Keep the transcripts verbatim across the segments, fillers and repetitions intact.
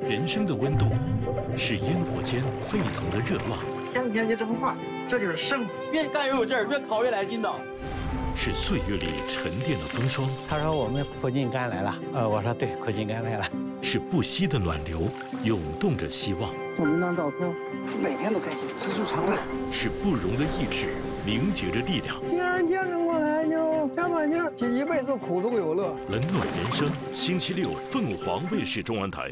人生的温度是烟火间沸腾的热浪， 天天就这么画，这就是生活。 越干越有劲儿，越考越来劲道。 是岁月里沉淀的风霜。 他说我们苦尽甘来了，呃，我说对，苦尽甘来了。 是不息的暖流，涌动着希望。 照明当照片，每天都开心，知足常乐。 是不容的意志，凝结着力量。 既然坚持过来，就加把劲儿，这一辈子苦中有乐。 冷暖人生，星期六凤凰卫视中文台。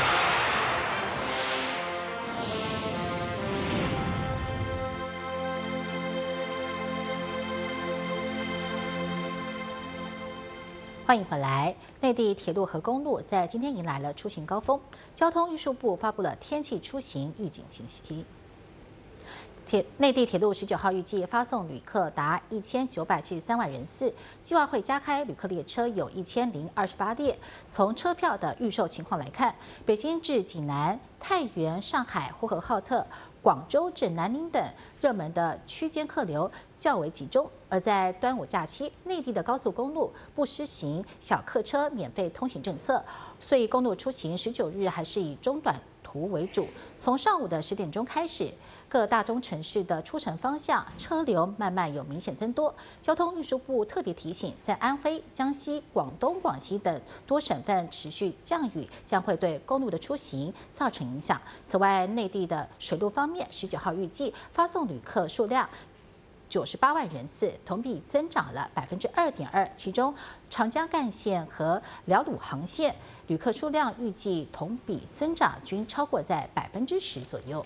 欢迎回来。内地铁路和公路在今天迎来了出行高峰，交通运输部发布了天气出行预警信息。铁内地铁路十九号预计发送旅客达一千九百七十三万人次，计划会加开旅客列车有一千零二十八列。从车票的预售情况来看，北京至济南、太原、上海、呼和浩特、广州至南宁等热门的区间客流较为集中。而在端午假期，内地的高速公路不施行小客车免费通行政策，所以公路出行十九日还是以中短途为主。从上午的十点钟开始，各大中城市的出城方向车流慢慢有明显增多。交通运输部特别提醒，在安徽、江西、广东、广西等多省份持续降雨，将会对公路的出行造成影响。此外，内地的水路方面，十九号预计发送旅客数量九十八万人次，同比增长了百分之二点二。其中，长江干线和辽鲁航线旅客数量预计同比增长均超过在百分之十左右。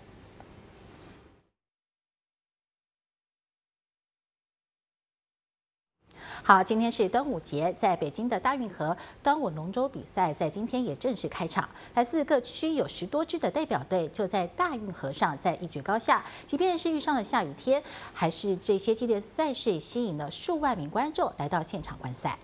好，今天是端午节，在北京的大运河端午龙舟比赛在今天也正式开场。来自各区有十多支的代表队就在大运河上在一决高下，即便是遇上了下雨天，还是这些激烈赛事吸引了数万名观众来到现场观赛。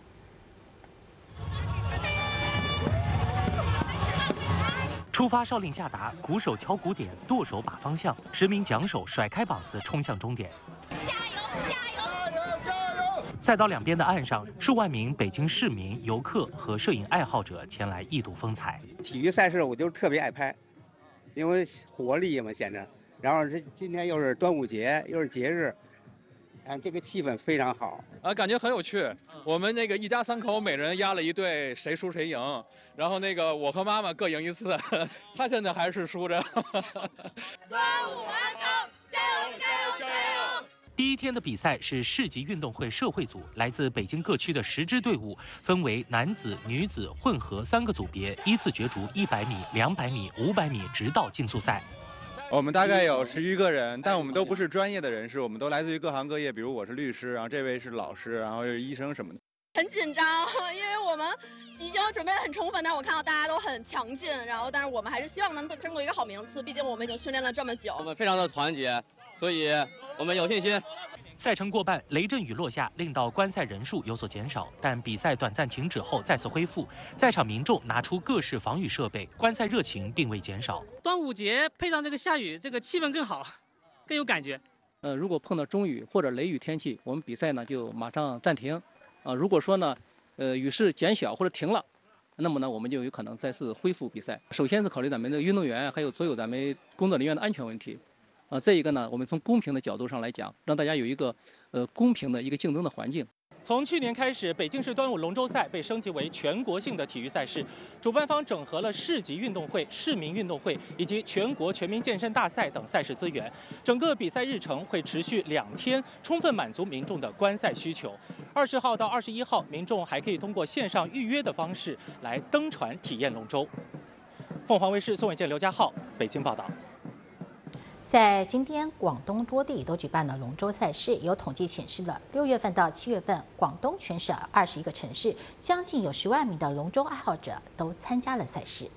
出发哨令下达，鼓手敲鼓点，舵手把方向，十名桨手甩开膀子冲向终点。加油！加油！赛道两边的岸上，数万名北京市民、游客和摄影爱好者前来一睹风采。 体育赛事我就特别爱拍，因为活力嘛显着。然后这今天又是端午节，又是节日，啊，这个气氛非常好啊，感觉很有趣。我们那个一家三口每人压了一队，谁输谁赢。然后那个我和妈妈各赢一次，他现在还是输着。 端午安康，加油加油加油！ 第一天的比赛是市级运动会社会组，来自北京各区的十支队伍，分为男子、女子、混合三个组别，依次角逐一百米、两百米、五百米，直到竞速赛。 我们大概有十余个人，但我们都不是专业的人士，我们都来自于各行各业，比如我是律师，然后这位是老师，然后又是医生什么的。 很紧张，因为我们已经准备得很充分，但是我看到大家都很强劲，然后但是我们还是希望能争夺一个好名次，毕竟我们已经训练了这么久。 我们非常的团结，所以我们有信心。 赛程过半，雷阵雨落下，令到观赛人数有所减少，但比赛短暂停止后再次恢复，在场民众拿出各式防雨设备，观赛热情并未减少。 端午节配上这个下雨，这个气氛更好，更有感觉。 呃，如果碰到中雨或者雷雨天气，我们比赛呢就马上暂停。啊，如果说呢，呃，雨势减小或者停了，那么呢，我们就有可能再次恢复比赛。首先是考虑咱们的运动员还有所有咱们工作人员的安全问题。啊，再一个呢，我们从公平的角度上来讲，让大家有一个呃公平的一个竞争的环境。 从去年开始，北京市端午龙舟赛被升级为全国性的体育赛事，主办方整合了市级运动会、市民运动会以及全国全民健身大赛等赛事资源。整个比赛日程会持续两天，充分满足民众的观赛需求。二十号到二十一号，民众还可以通过线上预约的方式来登船体验龙舟。凤凰卫视宋伟健、刘家浩北京报道。 在今天，广东多地都举办了龙舟赛事。有统计显示了，六月份到七月份，广东全省二十一个城市，将近有十万名的龙舟爱好者都参加了赛事。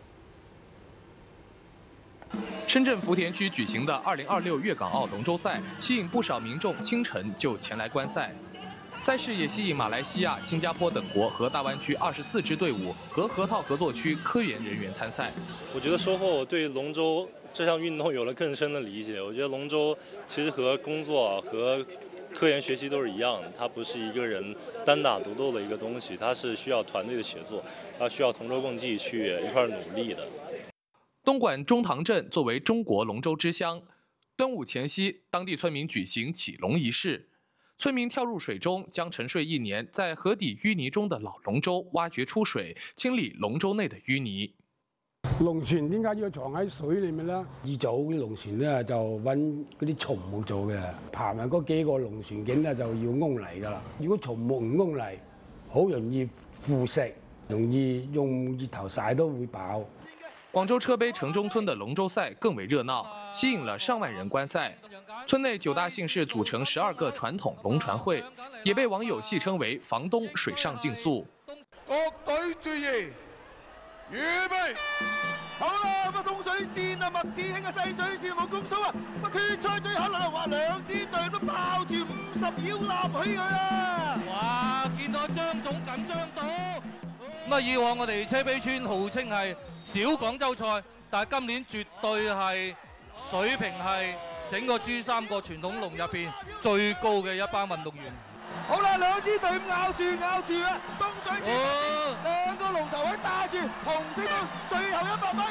深圳福田区举行的二零二六粤港澳龙舟赛，吸引不少民众清晨就前来观赛。赛事也吸引马来西亚、新加坡等国和大湾区二十四支队伍和河套合作区科研人员参赛。 我觉得收获我对龙舟这项运动有了更深的理解。我觉得龙舟其实和工作和科研学习都是一样的，它不是一个人单打独斗的一个东西，它是需要团队的协作。 啊需要同舟共济去一块努力的。 东莞中塘镇作为中国龙舟之乡，端午前夕，当地村民举行起龙仪式。村民跳入水中，将沉睡一年在河底淤泥中的老龙舟挖掘出水，清理龍舟內的淤泥。 龍船點解要藏喺水裏面咧？以早啲龍船咧就揾嗰啲松木做嘅，爬埋嗰幾個龍船頸咧就要翁泥噶啦。如果松木唔翁泥，好容易腐蝕，容易用熱頭曬都會爆。 廣州車陂城中村的龍舟賽更為熱鬧，吸引了上萬人觀賽。村內九大姓氏組成十二個傳統龍船會，也被網友戲稱為房東水上競速。 各隊注意，預備，好啦，咁啊東水線啊，麥志興啊細水線冇公數啊，咁啊決賽最後啦，話兩支隊都抱住五十繞立起佢啦。 哇！見到張總緊張到。咁啊，以往我哋車陂村號稱係小廣州賽，但係今年絕對係水平係整個珠三角傳統龍入邊最高嘅一班運動員。 好啦，兩支隊咬住咬住啊！東水線兩個龍頭位帶住紅色燈，最後一百米。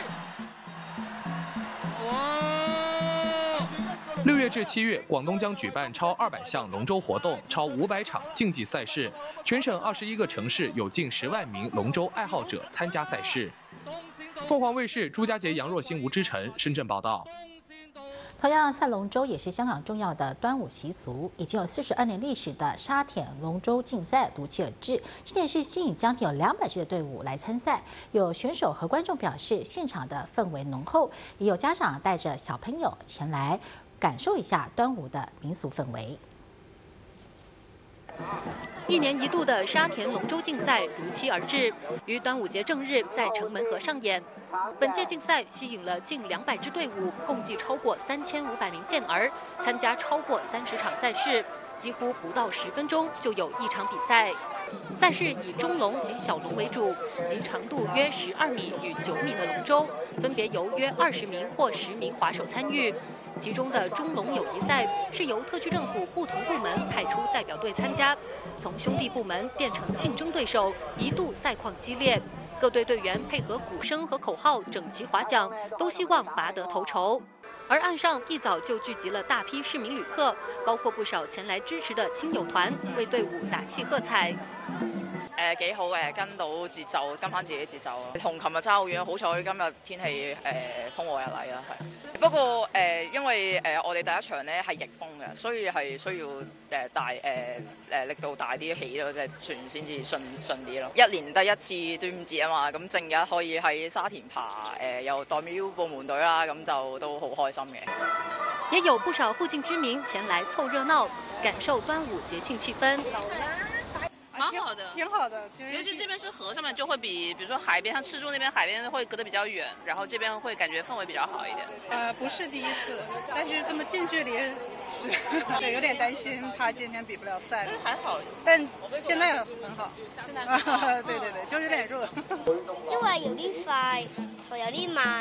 哇！ 六月至七月，廣東將舉辦超二百項龍舟活動，超五百場競技賽事，全省二十一個城市有近十萬名龍舟愛好者參加賽事。鳳凰衛視朱家傑、楊若欣、吳之晨深圳報道。 同样，赛龙舟也是香港重要的端午习俗，已经有四十二年历史的沙田龙舟竞赛如期而至。今年是吸引将近有两百支的队伍来参赛，有选手和观众表示，现场的氛围浓厚，也有家长带着小朋友前来感受一下端午的民俗氛围。 一年一度的沙田龙舟竞赛如期而至，于端午节正日在城门河上演。本届竞赛吸引了近两百支队伍，共计超过三千五百名健儿参加超过三十场赛事，几乎不到十分钟就有一场比赛。赛事以中龙及小龙为主，及长度约十二米与九米的龙舟，分别由约二十名或十名滑手参与。其中的中龙友谊赛是由特区政府不同部门派出代表队参加，从兄弟部门变成竞争对手，一度赛况激烈。各队队员配合鼓声和口号整齐划桨，都希望拔得头筹。而岸上一早就聚集了大批市民旅客，包括不少前來支持的親友團，為隊伍打氣喝彩。 誒幾好嘅，跟到節奏，跟翻自己節奏。同琴日差好遠，好彩今日天氣誒風和日麗啊，係。不過誒、呃，因為誒、呃、我哋第一場咧係逆風嘅，所以係需要誒、呃、大誒誒、呃、力度大啲起咯，即係船先至順順啲咯。一年得一次端午節啊嘛，咁正日可以喺沙田爬誒、呃，又代表部門隊啦，咁就都好開心嘅。 也有不少附近居民前來湊熱鬧，感受端午節慶氣氛。 蠻好的，挺好的。其實尤其這邊是河上面，就會比，比如說海邊，像赤柱那邊海邊會隔得比較遠，然後這邊會感覺氛圍比較好一點。 呃，不是第一次，但是這麼近距離是，對，有點擔心，怕今天比不了賽。 嗯，還好， 但現在很好。現在很好。對對對，就是有點熱。 因為有啲快，同有啲慢。